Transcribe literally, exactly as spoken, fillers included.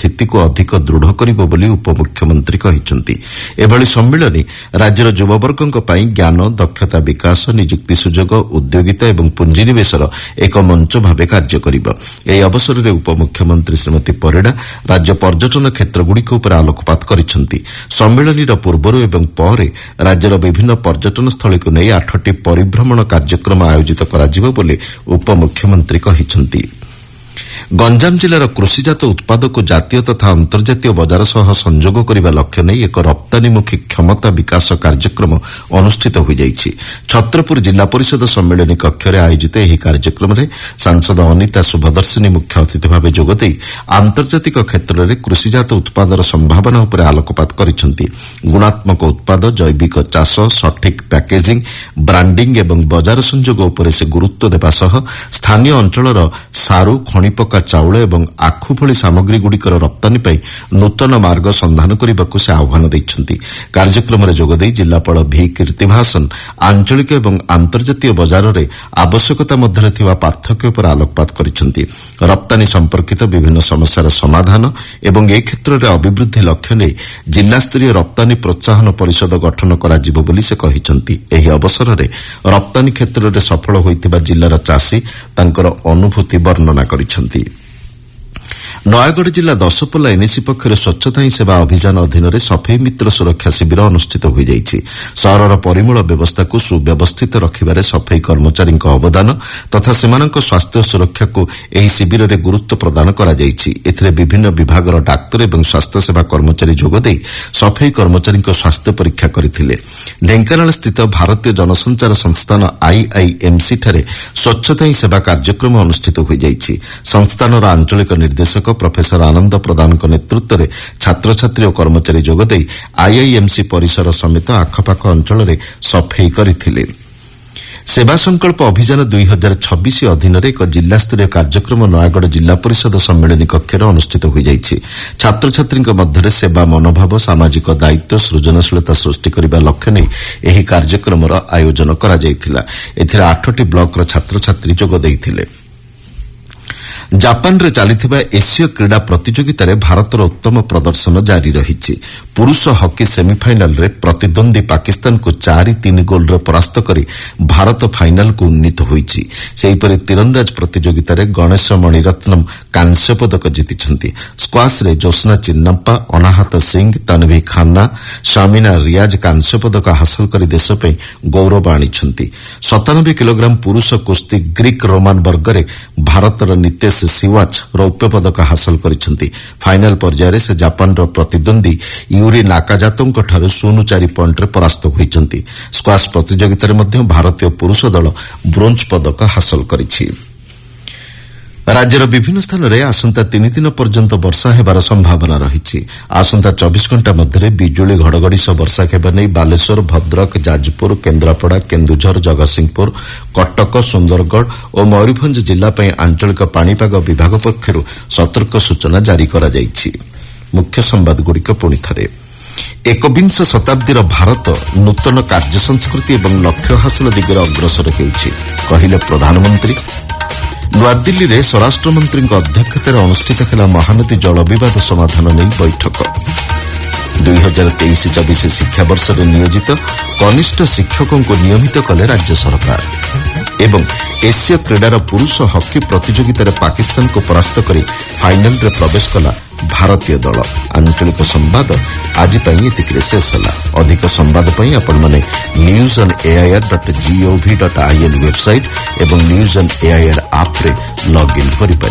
ସ୍ଥିତିକୁ ଅଧିକ ଦୃଢ଼ କରିବ ବୋଲି ଉପମୁଖ୍ୟମନ୍ତ୍ରୀ କହିଛନ୍ତି। ଏଭଳି ସମ୍ମିଳନୀ ରାଜ୍ୟର ଯୁବବର୍ଗଙ୍କ ପାଇଁ ଜ୍ଞାନ, ଦକ୍ଷତା ବିକାଶ, ନିଯୁକ୍ତି ସୁଯୋଗ, ଉଦ୍ୟୋଗିତା ଏବଂ ପୁଞ୍ଜିନିବେଶର ଏକ ମଞ୍ଚ ଭାବେ କାର୍ଯ୍ୟ କରିବ। ଏହି ଅବସରରେ ଉପମୁଖ୍ୟମନ୍ତ୍ରୀ ଶ୍ରୀମତୀ ପରିଡ଼ା ରାଜ୍ୟ ପର୍ଯ୍ୟଟନ କ୍ଷେତ୍ରଗୁଡ଼ିକ ଉପରେ ଆଲୋକପାତ କରିଛନ୍ତି। ସମ୍ମିଳନୀର ପୂର୍ବରୁ ଏବଂ ପରେ ରାଜ୍ୟର ବିଭିନ୍ନ ପର୍ଯ୍ୟଟନସ୍ଥଳୀକୁ ନେଇ ଆଠଟି ପରିଭ୍ରମଣ କାର୍ଯ୍ୟକ୍ରମ ଆୟୋଜିତ କରାଯିବ ବୋଲି ଉପମୁଖ୍ୟମନ୍ତ୍ରୀ କହିଛନ୍ତି। ଗଞ୍ଜାମ ଜିଲ୍ଲାର କୃଷିଜାତ ଉତ୍ପାଦକୁ ଜାତୀୟ ତଥା ଅନ୍ତର୍ଜାତୀୟ ବଜାର ସହ ସଂଯୋଗ କରିବା ଲକ୍ଷ୍ୟ ନେଇ ଏକ ରପ୍ତାନୀମୁଖୀ କ୍ଷମତା ବିକାଶ କାର୍ଯ୍ୟକ୍ରମ ଅନୁଷ୍ଠିତ ହୋଇଯାଇଛି। ଛତ୍ରପୁର ଜିଲ୍ଲା ପରିଷଦ ସମ୍ମିଳନୀ କକ୍ଷରେ ଆୟୋଜିତ ଏହି କାର୍ଯ୍ୟକ୍ରମରେ ସାଂସଦ ଅନିତା ଶୁଭଦର୍ଶିନୀ ମୁଖ୍ୟ ଅତିଥି ଭାବେ ଯୋଗଦେଇ ଆନ୍ତର୍ଜାତିକ କ୍ଷେତ୍ରରେ କୃଷିଜାତ ଉତ୍ପାଦର ସମ୍ଭାବନା ଉପରେ ଆଲୋକପାତ କରିଛନ୍ତି। ଗୁଣାତ୍ମକ ଉତ୍ପାଦ, ଜୈବିକ ଚାଷ, ସଠିକ୍ ପ୍ୟାକେଜିଂ, ବ୍ରାଣ୍ଡିଂ ଏବଂ ବଜାର ସଂଯୋଗ ଉପରେ ସେ ଗୁରୁତ୍ୱ ଦେବା ସହ ସ୍ଥାନୀୟ ଅଞ୍ଚଳର ସାରୁ, ଖଣିପକା ଚାଉଳ ଏବଂ ଆଖୁ ଭଳି ସାମଗ୍ରୀଗୁଡ଼ିକର ରପ୍ତାନୀ ପାଇଁ ନୂତନ ମାର୍ଗ ସନ୍ଧାନ କରିବାକୁ ସେ ଆହ୍ୱାନ ଦେଇଛନ୍ତି। କାର୍ଯ୍ୟକ୍ରମରେ ଯୋଗଦେଇ ଜିଲ୍ଲାପାଳ ଭି କୀର୍ତ୍ତିଭାସନ ଆଞ୍ଚଳିକ ଏବଂ ଆନ୍ତର୍ଜାତୀୟ ବଜାରରେ ଆବଶ୍ୟକତା ମଧ୍ୟରେ ଥିବା ପାର୍ଥକ୍ୟ ଉପରେ ଆଲୋକପାତ କରିଛନ୍ତି। ରପ୍ତାନୀ ସମ୍ପର୍କିତ ବିଭିନ୍ନ ସମସ୍ୟାର ସମାଧାନ ଏବଂ ଏ କ୍ଷେତ୍ରରେ ଅଭିବୃଦ୍ଧି ଲକ୍ଷ୍ୟ ନେଇ ଜିଲ୍ଲାସ୍ତରୀୟ ରପ୍ତାନୀ ପ୍ରୋତ୍ସାହନ ପରିଷଦ ଗଠନ କରାଯିବ ବୋଲି ସେ କହିଛନ୍ତି। ଏହି ଅବସରରେ ରପ୍ତାନୀ କ୍ଷେତ୍ରରେ ସଫଳ ହୋଇଥିବା ଜିଲ୍ଲାର ଚାଷୀ ତାଙ୍କର ଅନୁଭୂତି ବର୍ଣ୍ଣନା କରିଛନ୍ତି। ନୟାଗଡ଼ ଜିଲ୍ଲା ଦଶପଲ୍ଲା ଏନ୍ଏସି ପକ୍ଷରୁ ସ୍ୱଚ୍ଛତା ହିଁ ସେବା ଅଭିଯାନ ଅଧୀନରେ ସଫେଇ ମିତ୍ର ସୁରକ୍ଷା ଶିବିର ଅନୁଷ୍ଠିତ ହୋଇଯାଇଛି। ସହରର ପରିମଳ ବ୍ୟବସ୍ଥାକୁ ସୁବ୍ୟବସ୍ଥିତ ରଖିବାରେ ସଫେଇ କର୍ମଚାରୀଙ୍କ ଅବଦାନ ତଥା ସେମାନଙ୍କ ସ୍ୱାସ୍ଥ୍ୟ ସୁରକ୍ଷାକୁ ଏହି ଶିବିରରେ ଗୁରୁତ୍ୱ ପ୍ରଦାନ କରାଯାଇଛି। ଏଥିରେ ବିଭିନ୍ନ ବିଭାଗର ଡାକ୍ତର ଏବଂ ସ୍ୱାସ୍ଥ୍ୟସେବା କର୍ମଚାରୀ ଯୋଗଦେଇ ସଫେଇ କର୍ମଚାରୀଙ୍କ ସ୍ୱାସ୍ଥ୍ୟ ପରୀକ୍ଷା କରିଥିଲେ। ଢେଙ୍କାନାଳସ୍ଥିତ ଭାରତୀୟ ଜନସଞ୍ଚାର ସଂସ୍ଥାନ ଆଇଆଇଏମ୍ସିଠାରେ ସ୍ୱଚ୍ଛତା ହିଁ ସେବା କାର୍ଯ୍ୟକ୍ରମ ଅନୁଷ୍ଠିତ ହୋଇଯାଇଛି। ସଂସ୍ଥାନର ଆଞ୍ଚଳିକ ନିର୍ଦ୍ଦେଶକ ପ୍ରଫେସର ଆନନ୍ଦ ପ୍ରଧାନଙ୍କ ନେତୃତ୍ୱରେ ଛାତ୍ରଛାତ୍ରୀ ଓ କର୍ମଚାରୀ ଯୋଗଦେଇ ଆଇଆଇଏମ୍ସି ପରିସର ସମେତ ଆଖପାଖ ଅଞ୍ଚଳରେ ସଫେଇ କରିଥିଲେ। ସେବା ସଂକଳ୍ପ ଅଭିଯାନ ଦୁଇ ହଜାର ଛବିଶ ଅଧୀନରେ ଏକ ଜିଲ୍ଲାସ୍ତରୀୟ କାର୍ଯ୍ୟକ୍ରମ ନୟାଗଡ଼ ଜିଲ୍ଲା ପରିଷଦ ସମ୍ମିଳନୀ କକ୍ଷରେ ଅନୁଷ୍ଠିତ ହୋଇଯାଇଛି। ଛାତ୍ରଛାତ୍ରୀଙ୍କ ମଧ୍ୟରେ ସେବା ମନୋଭାବ, ସାମାଜିକ ଦାୟିତ୍ୱ, ସୃଜନଶୀଳତା ସୃଷ୍ଟି କରିବା ଲକ୍ଷ୍ୟ ନେଇ ଏହି କାର୍ଯ୍ୟକ୍ରମର ଆୟୋଜନ କରାଯାଇଥିଲା। ଏଥିରେ ଆଠଟି ବ୍ଲକର ଛାତ୍ରଛାତ୍ରୀ ଯୋଗ ଦେଇଥିଲେ। ଜାପାନରେ ଚାଲିଥିବା ଏସୀୟ କ୍ରୀଡ଼ା ପ୍ରତିଯୋଗିତାରେ ଭାରତର ଉତ୍ତମ ପ୍ରଦର୍ଶନ ଜାରି ରହିଛି। ପୁରୁଷ ହକି ସେମିଫାଇନାଲରେ ପ୍ରତିଦ୍ୱନ୍ଦ୍ୱୀ ପାକିସ୍ତାନକୁ ଚାରି ତିନି ଗୋଲ୍ରେ ପରାସ୍ତ କରି ଭାରତ ଫାଇନାଲକୁ ଉନ୍ନୀତ ହୋଇଛି। ସେହିପରି ତୀରନ୍ଦାଜ ପ୍ରତିଯୋଗିତାରେ ଗଣେଶ ମଣିରତ୍ନମ୍ କାଂସ୍ୟ ପଦକ ଜିତିଛନ୍ତି। ସ୍କ୍ୱାସରେ ଜ୍ୟୋତ୍ସ୍ନା ଚିନ୍ନାପ୍ପା, ଅନାହତ ସିଂ, ତନଭି ଖାନ୍ନା, ଶାମିନା ରିୟାଜ କାଂସ୍ୟ ପଦକ ହାସଲ କରି ଦେଶ ପାଇଁ ଗୌରବ ଆଣିଛନ୍ତି। ସତାନବେ କିଲୋଗ୍ରାମ ପୁରୁଷ କୁସ୍ତି ଗ୍ରୀକ୍ ରୋମାନ ବର୍ଗରେ ଭାରତର ନିତେଶ ସିୱାଚ୍ ରୌପ୍ୟ ପଦକ ହାସଲ କରିଛନ୍ତି। ଫାଇନାଲ ପର୍ଯ୍ୟାୟରେ ସେ ଜାପାନର ପ୍ରତିଦ୍ୱନ୍ଦ୍ୱୀ ୟୁରି ନାକାଜାତୋଙ୍କଠାରୁ ଶୂନ ଚାରି ପଏଣ୍ଟରେ ପରାସ୍ତ ହୋଇଛନ୍ତି। ସ୍କ୍ୱାସ୍ ପ୍ରତିଯୋଗିତାରେ ମଧ୍ୟ ଭାରତୀୟ ପୁରୁଷ ଦଳ ବ୍ରୋଞ୍ଜ ପଦକ ହାସଲ କରିଛି। ରାଜ୍ୟର ବିଭିନ୍ନ ସ୍ଥାନରେ ଆସନ୍ତା ତିନି ଦିନ ପର୍ଯ୍ୟନ୍ତ ବର୍ଷା ହେବାର ସମ୍ଭାବନା ରହିଛି। ଆସନ୍ତା ଚବିଶ ଘଣ୍ଟା ମଧ୍ୟରେ ବିଜୁଳି ଘଡ଼ଘଡ଼ି ସହ ବର୍ଷା ହେବା ନେଇ ବାଲେଶ୍ୱର, ଭଦ୍ରକ, ଯାଜପୁର, କେନ୍ଦ୍ରାପଡ଼ା, କେନ୍ଦୁଝର, ଜଗତସିଂହପୁର, କଟକ, ସୁନ୍ଦରଗଡ଼ ଓ ମୟୂରଭଞ୍ଜ ଜିଲ୍ଲା ପାଇଁ ଆଞ୍ଚଳିକ ପାଣିପାଗ ବିଭାଗ ପକ୍ଷରୁ ସତର୍କ ସୂଚନା ଜାରି କରାଯାଇଛି। ମୁଖ୍ୟ ସମ୍ବାଦଗୁଡ଼ିକ ପୁଣିଥରେ। ଏକବିଂଶ ଶତାବ୍ଦୀର ଭାରତ ନୂତନ କାର୍ଯ୍ୟ ସଂସ୍କୃତି ଏବଂ ଲକ୍ଷ୍ୟ ହାସଲ ଦିଗରେ ଅଗ୍ରସର ହେଉଛି, କହିଲେ ପ୍ରଧାନମନ୍ତ୍ରୀ। ନୂଆଦିଲ୍ଲୀରେ ସ୍ୱରାଷ୍ଟ୍ରମନ୍ତ୍ରୀଙ୍କ ଅଧ୍ୟକ୍ଷତାରେ ଅନୁଷ୍ଠିତ ହେଲା ମହାନଦୀ ଜଳ ବିବାଦ ସମାଧାନ ନେଇ ବୈଠକ। ଦୁଇ ହଜାର ତେଇଶ ଚବିଶ ଶିକ୍ଷାବର୍ଷରେ ନିୟୋଜିତ କନିଷ୍ଠ ଶିକ୍ଷକଙ୍କୁ ନିୟମିତ କଲେ ରାଜ୍ୟ ସରକାର। ଏବଂ ଏସୀୟ କ୍ରୀଡ଼ାର ପୁରୁଷ ହକି ପ୍ରତିଯୋଗିତାରେ ପାକିସ୍ତାନକୁ ପରାସ୍ତ କରି ଫାଇନାଲରେ ପ୍ରବେଶ କଲା ଭାରତୀୟ ଦଳ। ଆଞ୍ଚଳିକ ସମ୍ବାଦ ଆଜି ପାଇଁ ଏତିକିରେ ଶେଷ ହେଲା। ଅଧିକ ସମ୍ବାଦ ପାଇଁ ଆପଣମାନେ news on AIR dot GOV dot IN website ଏବଂ ନ୍ୟୁଜ୍ ଅନ୍ ଏଆଇଆର୍ ଆପ୍ରେ ଲଗ୍ଇନ୍ କରିପାରିବେ।